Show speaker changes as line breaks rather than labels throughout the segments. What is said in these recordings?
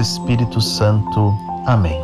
Espírito Santo. Amém.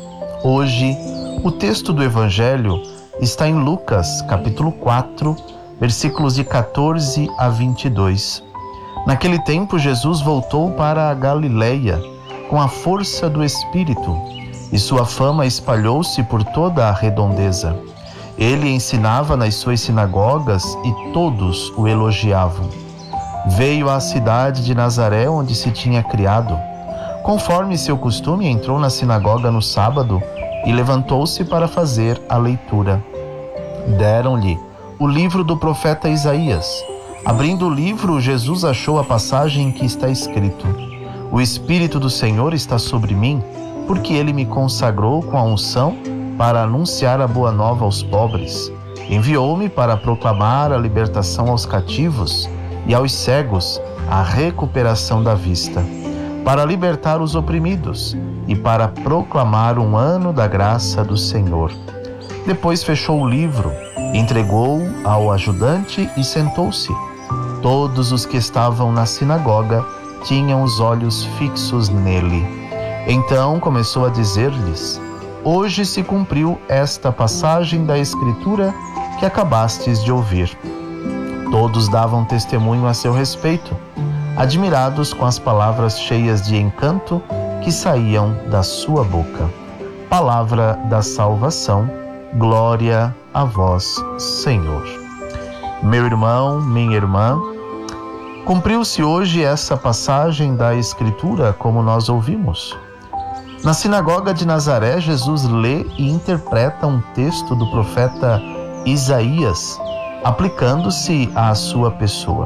Hoje, o texto do Evangelho está em Lucas, capítulo 4, versículos de 14 a 22. Naquele tempo, Jesus voltou para a Galileia com a força do Espírito, e sua fama espalhou-se por toda a redondeza. Ele ensinava nas suas sinagogas e todos o elogiavam. Veio à cidade de Nazaré, onde se tinha criado. Conforme seu costume, entrou na sinagoga no sábado e levantou-se para fazer a leitura. Deram-lhe o livro do profeta Isaías. Abrindo o livro, Jesus achou a passagem em que está escrito: O Espírito do Senhor está sobre mim, porque ele me consagrou com a unção para anunciar a boa nova aos pobres. Enviou-me para proclamar a libertação aos cativos e aos cegos a recuperação da vista, para libertar os oprimidos e para proclamar um ano da graça do Senhor. Depois fechou o livro, entregou-o ao ajudante e sentou-se. Todos os que estavam na sinagoga tinham os olhos fixos nele. Então começou a dizer-lhes: Hoje se cumpriu esta passagem da Escritura que acabastes de ouvir. Todos davam testemunho a seu respeito, admirados com as palavras cheias de encanto que saíam da sua boca. Palavra da salvação, glória a vós, Senhor. Meu irmão, minha irmã, cumpriu-se hoje essa passagem da Escritura como nós ouvimos. Na sinagoga de Nazaré, Jesus lê e interpreta um texto do profeta Isaías, aplicando-se à sua pessoa.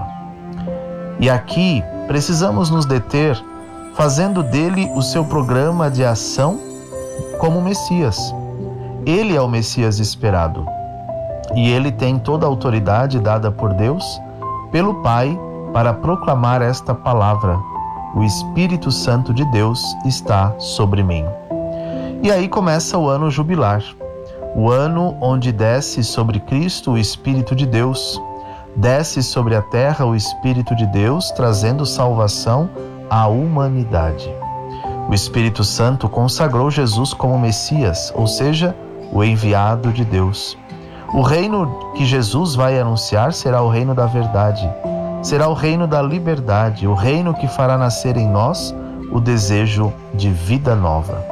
E aqui precisamos nos deter, fazendo dele o seu programa de ação como Messias. Ele é o Messias esperado. E ele tem toda a autoridade dada por Deus, pelo Pai, para proclamar esta palavra: O Espírito Santo de Deus está sobre mim. E aí começa o ano jubilar, o ano onde desce sobre Cristo o Espírito de Deus, desce sobre a terra o Espírito de Deus, trazendo salvação à humanidade. O Espírito Santo consagrou Jesus como Messias, ou seja, o enviado de Deus. O reino que Jesus vai anunciar será o reino da verdade, será o reino da liberdade, o reino que fará nascer em nós o desejo de vida nova.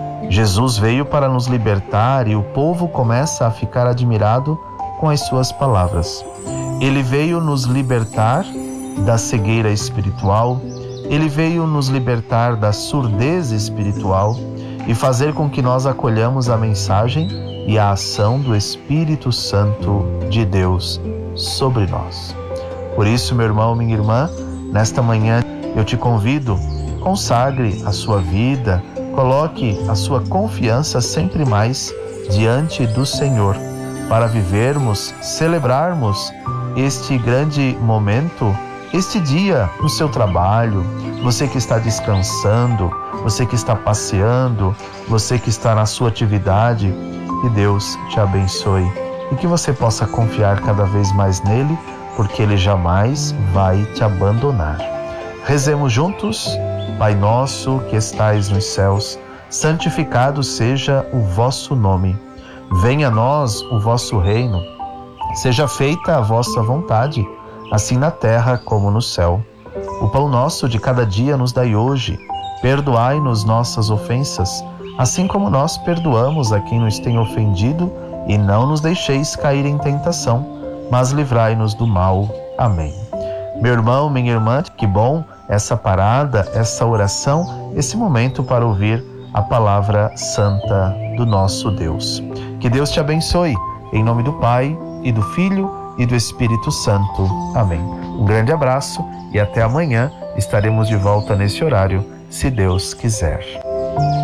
Jesus veio para nos libertar e o povo começa a ficar admirado com as suas palavras. Ele veio nos libertar da cegueira espiritual, ele veio nos libertar da surdez espiritual e fazer com que nós acolhamos a mensagem e a ação do Espírito Santo de Deus sobre nós. Por isso, meu irmão, minha irmã, nesta manhã eu te convido, consagre a sua vida, coloque a sua confiança sempre mais diante do Senhor, para vivermos, celebrarmos este grande momento, este dia no seu trabalho, você que está descansando, você que está passeando, você que está na sua atividade, que Deus te abençoe e que você possa confiar cada vez mais nele, porque ele jamais vai te abandonar. Rezemos juntos. Pai nosso que estais nos céus, santificado seja o vosso nome. Venha a nós o vosso reino. Seja feita a vossa vontade, assim na terra como no céu. O pão nosso de cada dia nos dai hoje. Perdoai-nos nossas ofensas, assim como nós perdoamos a quem nos tem ofendido, e não nos deixeis cair em tentação, mas livrai-nos do mal. Amém. Meu irmão, minha irmã, que bom essa parada, essa oração, esse momento para ouvir a palavra santa do nosso Deus. Que Deus te abençoe, em nome do Pai, e do Filho, e do Espírito Santo. Amém. Um grande abraço e até amanhã estaremos de volta nesse horário, se Deus quiser.